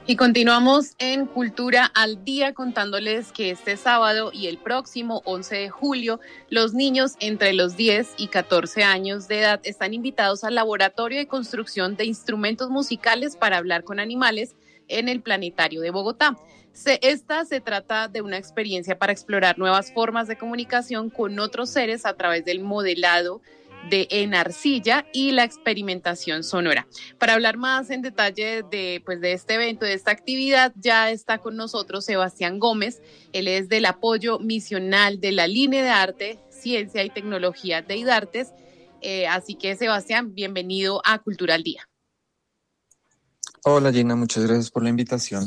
Y continuamos en Cultura al Día contándoles que este sábado y el próximo 11 de julio los niños entre los 10 y 14 años de edad están invitados al Laboratorio de Construcción de Instrumentos Musicales para hablar con animales en el Planetario de Bogotá. Esta se trata de una experiencia para explorar nuevas formas de comunicación con otros seres a través del modelado en arcilla y la experimentación sonora. Para hablar más en detalle de este evento, de esta actividad, ya está con nosotros Sebastián Gómez. Él es del apoyo misional de la línea de arte, ciencia y tecnología de IDARTES. Así que, Sebastián, bienvenido a Cultura al Día. Hola Gina, muchas gracias por la invitación.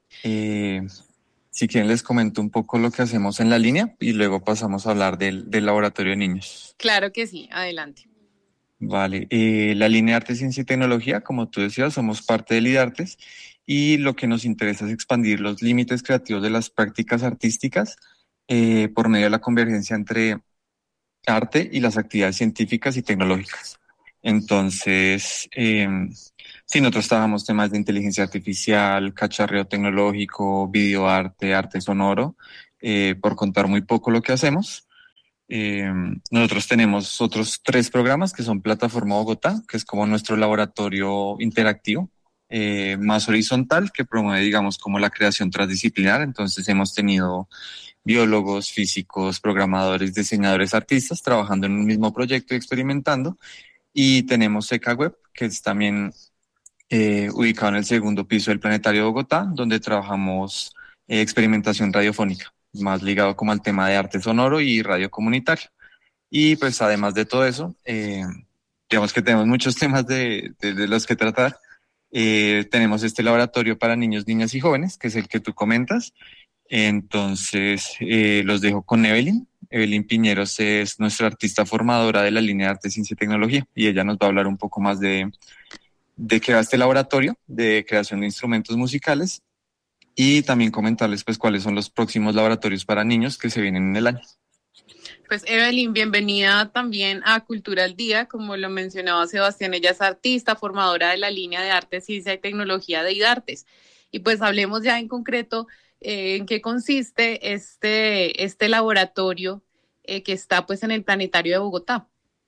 Si quieren les comento un poco lo que hacemos en la línea y luego pasamos a hablar del laboratorio de niños. Claro que sí, adelante. Vale, la línea de arte, ciencia y tecnología, como tú decías, somos parte del IDARTES y lo que nos interesa es expandir los límites creativos de las prácticas artísticas por medio de la convergencia entre arte y las actividades científicas y tecnológicas. Entonces, sí, nosotros trabajamos temas de inteligencia artificial, cacharreo tecnológico, videoarte, arte sonoro, por contar muy poco lo que hacemos. Nosotros tenemos otros 3 programas que son Plataforma Bogotá, que es como nuestro laboratorio interactivo, más horizontal, que promueve, digamos, como la creación transdisciplinar. Entonces hemos tenido biólogos, físicos, programadores, diseñadores, artistas trabajando en un mismo proyecto y experimentando. Y tenemos EcaWeb, que es también ubicado en el segundo piso del Planetario de Bogotá, donde trabajamos experimentación radiofónica, más ligado como al tema de arte sonoro y radio comunitario. Y pues además de todo eso, digamos que tenemos muchos temas de los que tratar. Tenemos este laboratorio para niños, niñas y jóvenes, que es el que tú comentas. Entonces, los dejo con Evelyn. Evelyn Piñeros es nuestra artista formadora de la línea de arte, ciencia y tecnología, y ella nos va a hablar un poco más de qué va este laboratorio de creación de instrumentos musicales y también comentarles pues cuáles son los próximos laboratorios para niños que se vienen en el año. Pues Evelyn, bienvenida también a Cultura al Día. Como lo mencionaba Sebastián, ella es artista, formadora de la línea de arte, ciencia y tecnología de IDARTES. Y pues hablemos ya en concreto en qué consiste este laboratorio que está pues en el Planetario de Bogotá.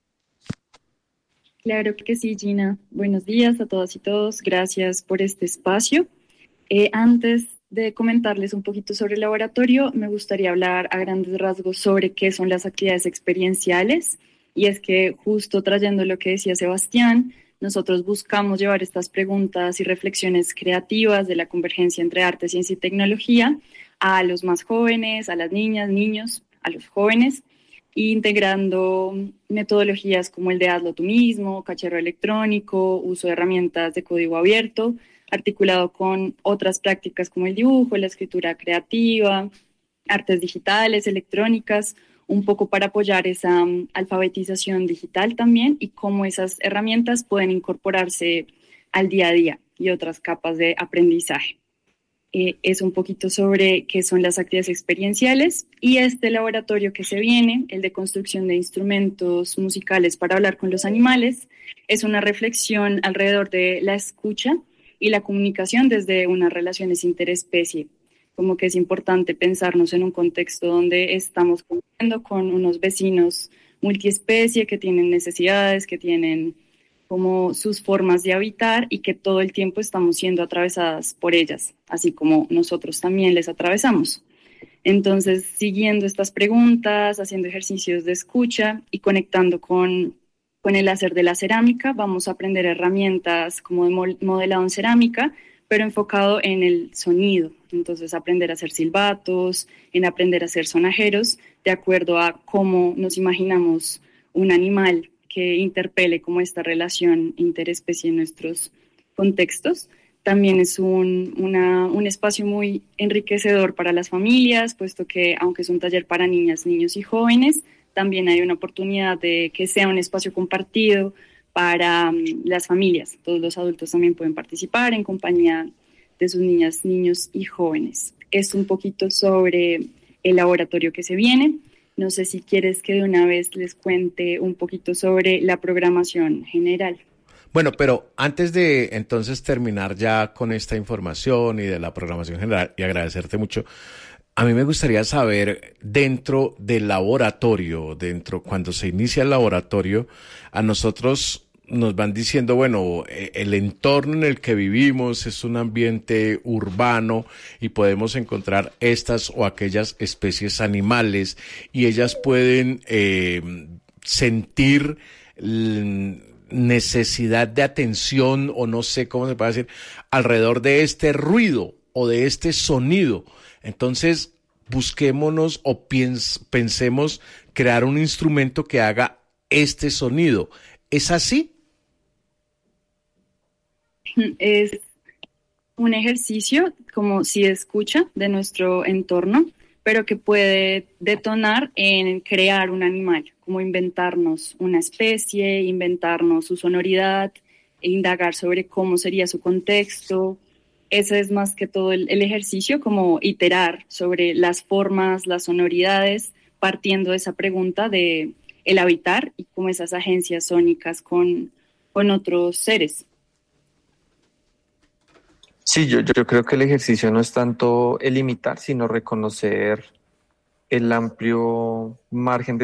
Claro que sí, Gina. Buenos días a todas y todos. Gracias por este espacio. Antes de comentarles un poquito sobre el laboratorio, me gustaría hablar a grandes rasgos sobre qué son las actividades experienciales. Y es que justo trayendo lo que decía Sebastián, nosotros buscamos llevar estas preguntas y reflexiones creativas de la convergencia entre arte, ciencia y tecnología a los más jóvenes, a las niñas, niños, a los jóvenes, integrando metodologías como el de hazlo tú mismo, cacharreo electrónico, uso de herramientas de código abierto, articulado con otras prácticas como el dibujo, la escritura creativa, artes digitales, electrónicas, un poco para apoyar esa alfabetización digital también y cómo esas herramientas pueden incorporarse al día a día y otras capas de aprendizaje. Es un poquito sobre qué son las actividades experienciales y este laboratorio que se viene, el de construcción de instrumentos musicales para hablar con los animales, es una reflexión alrededor de la escucha y la comunicación desde unas relaciones interespecie. Como que es importante pensarnos en un contexto donde estamos conviviendo con unos vecinos multiespecie que tienen necesidades, que tienen como sus formas de habitar y que todo el tiempo estamos siendo atravesadas por ellas, así como nosotros también les atravesamos. Entonces, siguiendo estas preguntas, haciendo ejercicios de escucha y conectando con el hacer de la cerámica, vamos a aprender herramientas como de modelado en cerámica, pero enfocado en el sonido. Entonces, aprender a hacer silbatos, en aprender a hacer sonajeros, de acuerdo a cómo nos imaginamos un animal que interpele como esta relación interespecie en nuestros contextos. También es un espacio muy enriquecedor para las familias, puesto que aunque es un taller para niñas, niños y jóvenes, también hay una oportunidad de que sea un espacio compartido para las familias. Todos los adultos también pueden participar en compañía de sus niñas, niños y jóvenes. Es un poquito sobre el laboratorio que se viene. No sé si quieres que de una vez les cuente un poquito sobre la programación general. Bueno, pero antes de entonces terminar ya con esta información y de la programación general y agradecerte mucho, a mí me gustaría saber dentro del laboratorio, cuando se inicia el laboratorio, a nosotros nos van diciendo, bueno, el entorno en el que vivimos es un ambiente urbano y podemos encontrar estas o aquellas especies animales y ellas pueden sentir necesidad de atención o no sé cómo se puede decir alrededor de este ruido o de este sonido. Entonces busquémonos o pensemos crear un instrumento que haga este sonido. ¿Es así? Es un ejercicio como si escucha de nuestro entorno, pero que puede detonar en crear un animal, como inventarnos una especie, inventarnos su sonoridad, e indagar sobre cómo sería su contexto. Ese es más que todo el ejercicio, como iterar sobre las formas, las sonoridades, partiendo de esa pregunta de el habitar y como esas agencias sónicas con otros seres. Sí, yo creo que el ejercicio no es tanto el imitar, sino reconocer el amplio margen de